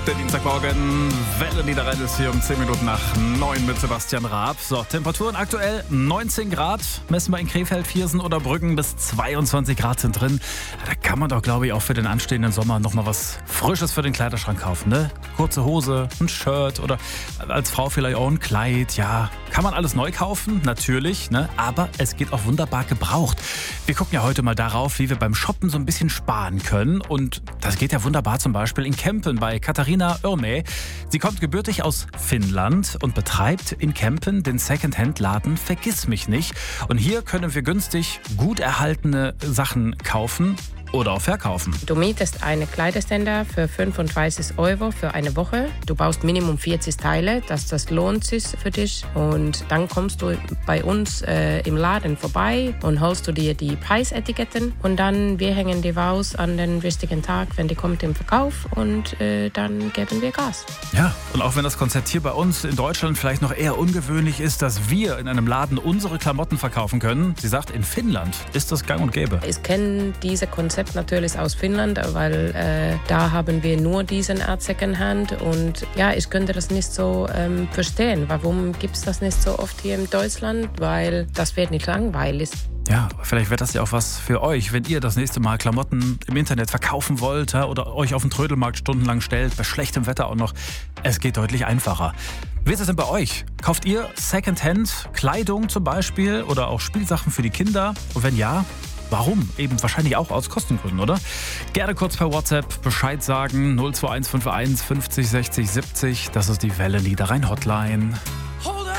Der Dienstagmorgen, Welle Niederrhein ist hier um 10 Minuten nach 9 mit Sebastian Raab. So, Temperaturen aktuell 19 Grad, messen wir in Krefeld, Viersen oder Brüggen, bis 22 Grad sind drin. Da kann man doch, glaube ich, auch für den anstehenden Sommer nochmal was Frisches für den Kleiderschrank kaufen, ne? Kurze Hose, ein Shirt oder als Frau vielleicht auch ein Kleid, ja. Kann man alles neu kaufen? Natürlich, ne? Aber es geht auch wunderbar gebraucht. Wir gucken ja heute mal darauf, wie wir beim Shoppen so ein bisschen sparen können. Und das geht ja wunderbar zum Beispiel in Kempen bei Katharina Yrmä. Sie kommt gebürtig aus Finnland und betreibt in Kempen den Secondhand-Laden Vergissmich-nicht. Und hier können wir günstig gut erhaltene Sachen kaufen oder auch verkaufen. Du mietest eine Kleiderständer für 35 € für eine Woche. Du baust Minimum 40 Teile, dass das lohnt sich für dich. Und dann kommst du bei uns im Laden vorbei und holst du dir die Preisetiketten. Und dann wir hängen die raus an den richtigen Tag, wenn die kommt im Verkauf. Und dann geben wir Gas. Ja, und auch wenn das Konzept hier bei uns in Deutschland vielleicht noch eher ungewöhnlich ist, dass wir in einem Laden unsere Klamotten verkaufen können. Sie sagt, in Finnland ist das gang und gäbe. Ich kenne diese Konzept natürlich aus Finnland, weil da haben wir nur diesen Art Secondhand und ja, ich könnte das nicht so verstehen. Warum gibt es das nicht so oft hier in Deutschland? Weil das wird nicht langweilig. Ja, vielleicht wird das ja auch was für euch, wenn ihr das nächste Mal Klamotten im Internet verkaufen wollt, ja, oder euch auf den Trödelmarkt stundenlang stellt, bei schlechtem Wetter auch noch. Es geht deutlich einfacher. Wie ist es denn bei euch? Kauft ihr Secondhand Kleidung zum Beispiel oder auch Spielsachen für die Kinder? Und wenn ja, warum? Eben wahrscheinlich auch aus Kostengründen, oder? Gerne kurz per WhatsApp Bescheid sagen. 02151 50 60 70. Das ist die Welle Niederrhein Hotline.